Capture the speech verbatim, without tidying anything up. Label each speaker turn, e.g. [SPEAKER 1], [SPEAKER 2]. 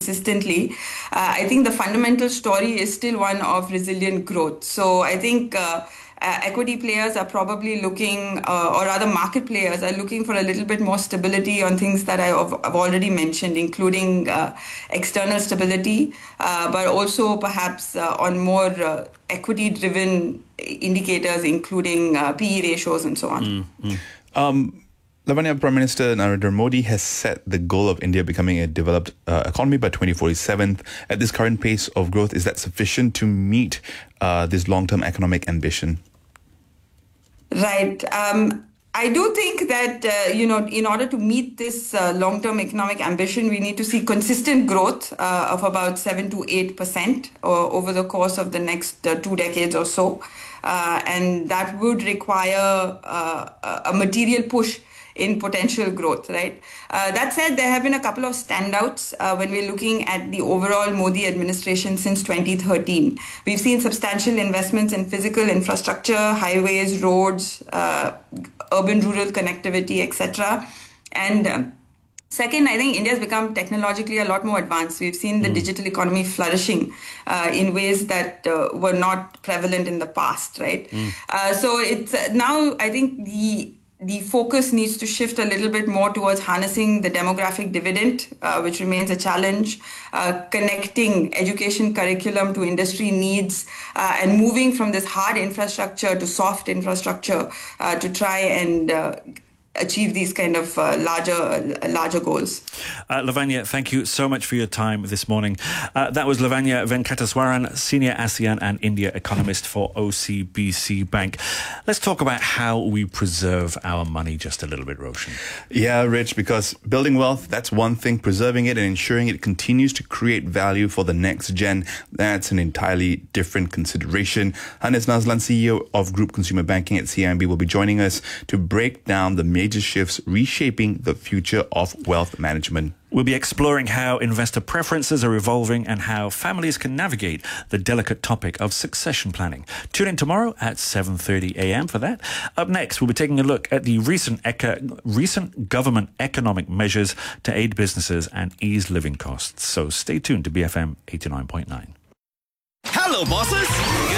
[SPEAKER 1] consistently, uh, I think the fundamental story is still one of resilient growth. So I think uh, uh, equity players are probably looking, uh, or rather market players are looking for a little bit more stability on things that I've, I've already mentioned, including uh, external stability, uh, but also perhaps uh, on more uh, equity-driven indicators, including uh, P E ratios and so on.
[SPEAKER 2] Mm-hmm. Um, Lavanya, Prime Minister Narendra Modi has set the goal of India becoming a developed uh, economy by twenty forty-seven. At this current pace of growth, is that sufficient to meet uh, this long-term economic ambition?
[SPEAKER 1] Right. Um, I do think that, uh, you know, in order to meet this uh, long-term economic ambition, we need to see consistent growth uh, of about seven to eight percent over the course of the next uh, two decades or so. Uh, and that would require uh, a material push in potential growth, right? Uh, that said, there have been a couple of standouts uh, when we're looking at the overall Modi administration since twenty thirteen. We've seen substantial investments in physical infrastructure, highways, roads, uh, urban-rural connectivity, et cetera. And um, second, I think India has become technologically a lot more advanced. We've seen the mm. digital economy flourishing uh, in ways that uh, were not prevalent in the past, right? Mm. Uh, so it's uh, now, I think the The focus needs to shift a little bit more towards harnessing the demographic dividend, uh, which remains a challenge, uh, connecting education curriculum to industry needs, uh, and moving from this hard infrastructure to soft infrastructure uh, to try and uh, achieve these kind of uh, larger uh, larger goals.
[SPEAKER 3] Uh, Lavanya, thank you so much for your time this morning. Uh, that was Lavanya Venkateswaran, Senior ASEAN and India Economist for O C B C Bank. Let's talk about how we preserve our money just a little bit, Roshan.
[SPEAKER 2] Yeah, Rich, because building wealth, that's one thing. Preserving it and ensuring it continues to create value for the next gen, that's an entirely different consideration. Hannes Nazlan, C E O of Group Consumer Banking at C I M B, will be joining us to break down the major shifts reshaping the future of wealth management.
[SPEAKER 3] We'll be exploring how investor preferences are evolving and how families can navigate the delicate topic of succession planning. Tune in tomorrow at seven thirty a.m. for that. Up next, we'll be taking a look at the recent eco- recent government economic measures to aid businesses and ease living costs. So stay tuned to B F M eighty-nine point nine.
[SPEAKER 4] Hello, bosses!